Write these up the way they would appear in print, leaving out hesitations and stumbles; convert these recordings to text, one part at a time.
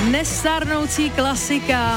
Nestarnoucí klasika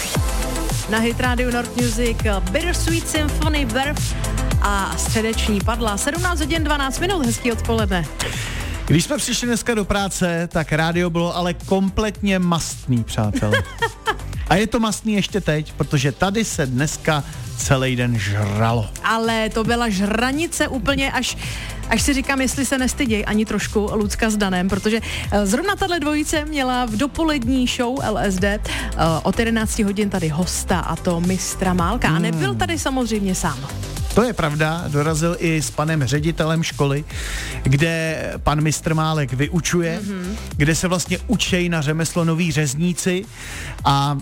na Hit Radio North Music, Bittersweet Symphony Verve a středeční padla. 17 hodin 12 minut, hezký odpoledne. Když jsme přišli dneska do práce, tak rádio bylo ale kompletně mastný, přátelé. A je to mastný ještě teď, protože tady se dneska celý den žralo. Ale to byla žranice úplně až si říkám, jestli se nestyděj ani trošku Lucka s Danem, protože zrovna tahle dvojice měla v dopolední show LSD od 11 hodin tady hosta, a to mistra Málka. A nebyl tady samozřejmě sám. To je pravda, dorazil i s panem ředitelem školy, kde pan mistr Málek vyučuje, kde se vlastně učí na řemeslo noví řezníci a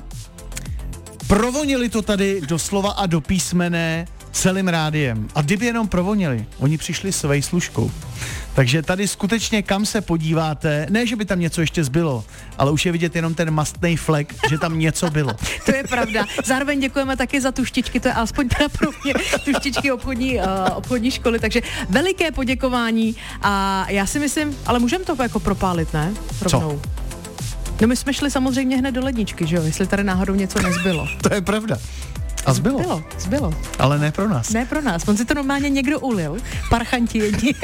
provonili to tady doslova a do písmene celým rádiem. A kdyby jenom provonili, oni přišli s vejslužkou. Takže tady skutečně, kam se podíváte, ne, že by tam něco ještě zbylo, ale už je vidět jenom ten mastný flek, že tam něco bylo. To je pravda. Zároveň děkujeme taky za tuštičky, to je aspoň teda pro mě tuštičky obchodní školy, takže veliké poděkování a já si myslím, ale můžeme to jako propálit, ne? Rovnou. Co? No my jsme šli samozřejmě hned do ledničky, že jo, jestli tady náhodou něco nezbylo. To je pravda. A zbylo. Ale ne pro nás. Ne pro nás. On si to normálně někdo ulil. Parchanti jedni.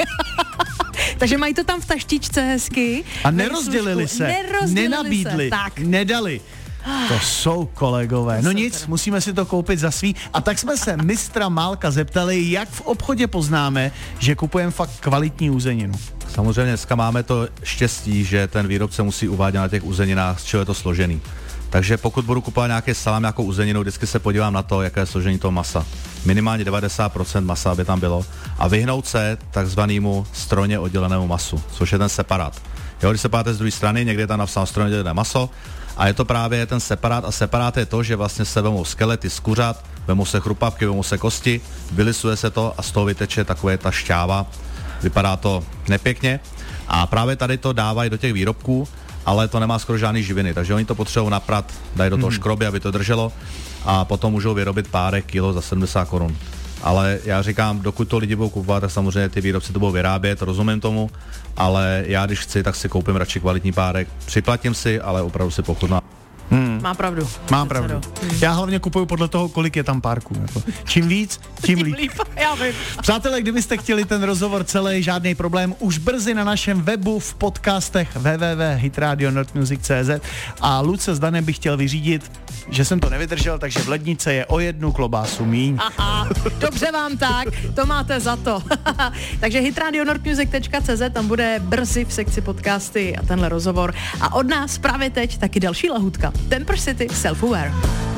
Takže mají to tam v taštičce hezky. A nerozdělili se. Nenabídli. Tak. Nedali. To jsou kolegové. No nic, musíme si to koupit za svý. A tak jsme se mistra Málka zeptali, jak v obchodě poznáme, že kupujeme fakt kvalitní uzeninu. Samozřejmě dneska máme to štěstí, že ten výrobce musí uvádět na těch uzeninách, z čeho je to složený. Takže pokud budu kupovat nějaké salám, nějakou uzeninu, vždycky se podívám na to, jaké je složení toho masa. Minimálně 90% masa, aby tam bylo. A vyhnout se takzvanému strojně oddělenému masu, což je ten separát. Jo, když se podíváte z druhé strany, někde je tam napsáno strojně oddělené maso, a je to právě ten separát. A separát je to, že vlastně se vemou skelety z kuřat, vemou se chrupavky, vemou se kosti, vylisuje se to a z toho vyteče takové ta šťáva. Vypadá to nepěkně. A právě tady to dávají do těch výrobků, ale to nemá skoro žádný živiny, takže oni to potřebují naprat, dají do toho škroby, aby to drželo a potom můžou vyrobit párek kilo za 70 korun. Ale já říkám, dokud to lidi budou kupovat, tak samozřejmě ty výrobci to budou vyrábět, rozumím tomu, ale já když chci, tak si koupím radši kvalitní párek, připlatím si, ale opravdu si pochutnám. Má pravdu. Mám pravdu. Já hlavně kupuju podle toho, kolik je tam párků. Jako. Čím víc, tím líp. Já vím. Přátelé, kdybyste chtěli ten rozhovor celý, žádný problém, už brzy na našem webu v podcastech www.hitradionorthmusic.cz a Luce s Danem bych chtěl vyřídit, že jsem to nevydržel, takže v lednice je o 1 klobásu míň. Aha, dobře vám tak, to máte za to. Takže hitradionorthmusic.cz, tam bude brzy v sekci podcasty a tenhle rozhovor. A od nás právě teď taky další lahutka. Temper City Self-Aware.